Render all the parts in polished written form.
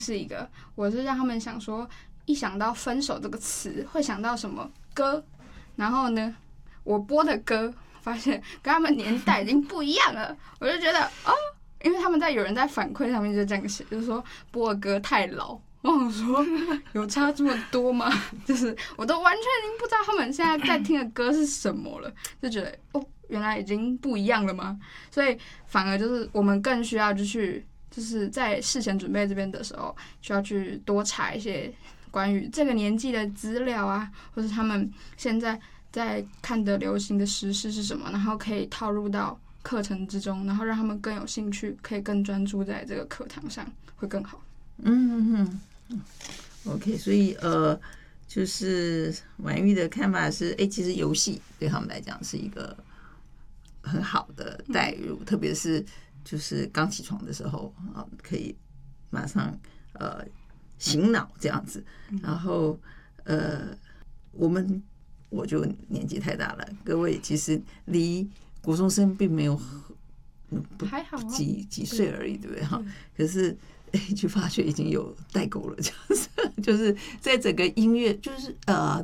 是一个，我是让他们想说，一想到分手这个词会想到什么歌，然后呢，我播的歌发现跟他们年代已经不一样了，我就觉得哦，因为他们有人在反馈上面就这样写，就是说播的歌太老。我想说，有差这么多吗？就是我都完全已经不知道他们现在在听的歌是什么了，就觉得哦，原来已经不一样了吗？所以反而就是我们更需要就是在事前准备这边的时候，需要去多查一些关于这个年纪的资料啊，或是他们现在在看的流行的时事是什么，然后可以套入到课程之中，然后让他们更有兴趣，可以更专注在这个课堂上，会更好。 OK， 所以就是婉玉的看法是，其实游戏对他们来讲是一个很好的带入，特别是就是刚起床的时候啊，可以马上醒脑这样子。然后我就年纪太大了，各位其实离国中生并没有还好几岁而已，对不对哈？可是就发觉已经有代沟了，就是在整个音乐就是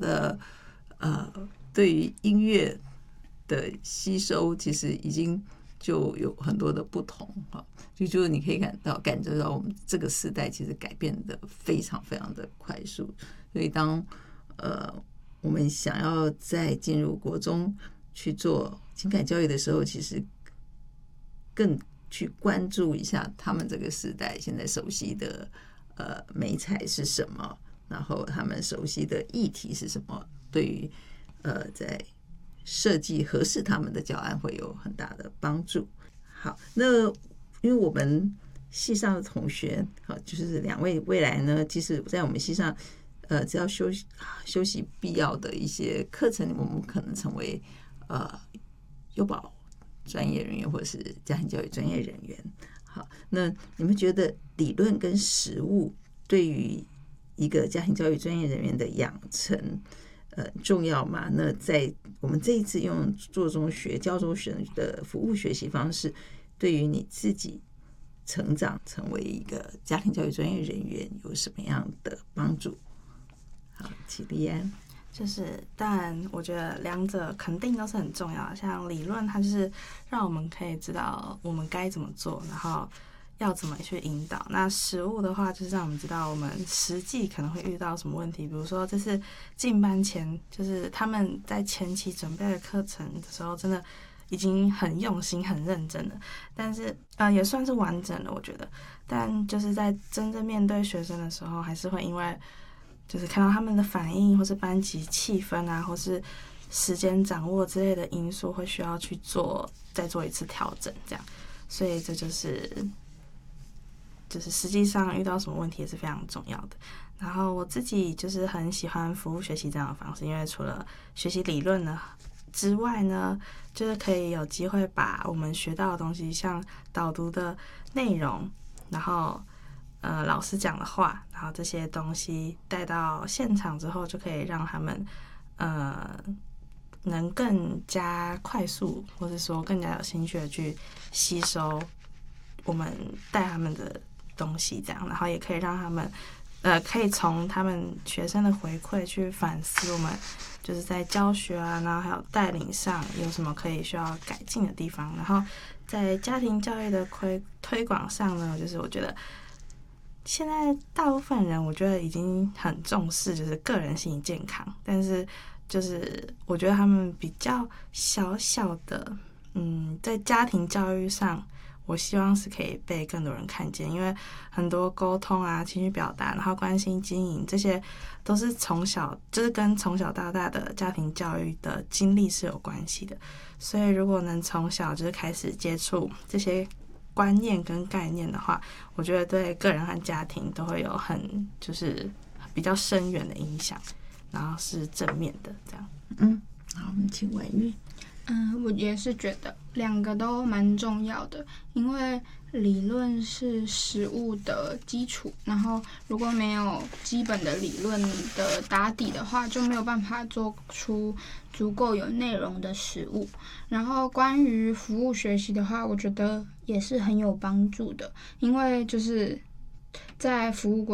对于音乐的吸收，其实已经就有很多的不同哈。就是你可以感觉到我们这个时代其实改变的非常非常的快速，所以当我们想要再进入国中去做情感教育的时候，其实更去关注一下他们这个时代现在熟悉的媒材是什么，然后他们熟悉的议题是什么，对于在设计合适他们的教案会有很大的帮助。好，那因为我们系上的同学，就是两位未来呢，其实在我们系上，只要修习必要的一些课程，我们可能成为幼保专业人员或者是家庭教育专业人员。好，那你们觉得理论跟实务对于一个家庭教育专业人员的养成重要吗？那在我们这一次用做中学教中学的服务学习方式，对于你自己成长成为一个家庭教育专业人员有什么样的帮助？好，齐丽安。 当然我觉得两者肯定都是很重要的。像理论它就是让我们可以知道我们该怎么做，然后要怎么去引导。那实务的话就是让我们知道我们实际可能会遇到什么问题，比如说这是进班前，就是他们在前期准备的课程的时候真的已经很用心很认真了，但是也算是完整了我觉得，但就是在真正面对学生的时候，还是会因为就是看到他们的反应，或是班级气氛啊，或是时间掌握之类的因素，会需要去再做一次调整，这样。所以这就是实际上遇到什么问题也是非常重要的。然后我自己就是很喜欢服务学习这样的方式，因为除了学习理论呢之外呢，就是可以有机会把我们学到的东西，像导读的内容，然后老师讲的话，然后这些东西带到现场之后，就可以让他们能更加快速，或者说更加有兴趣的去吸收我们带他们的东西，这样，然后也可以让他们可以从他们学生的回馈去反思我们就是在教学啊，然后还有带领上有什么需要改进的地方。然后在家庭教育的推广上呢，就是我觉得现在大部分人我觉得已经很重视就是个人心理健康，但是就是我觉得他们比较小的在家庭教育上，我希望是可以被更多人看见，因为很多沟通啊、情绪表达，然后关心经营，这些都是就是跟从小到大的家庭教育的经历是有关系的。所以如果能从小就是开始接触这些观念跟概念的话，我觉得对个人和家庭都会有就是比较深远的影响，然后是正面的这样。 好，我们请婉玉。 我也是觉得两个都蛮重要的，因为理论是实务的基础，然后如果没有基本的理论的打底的话，就没有办法做出足够有内容的实务。然后关于服务学习的话，我觉得也是很有帮助的，因为就是在服务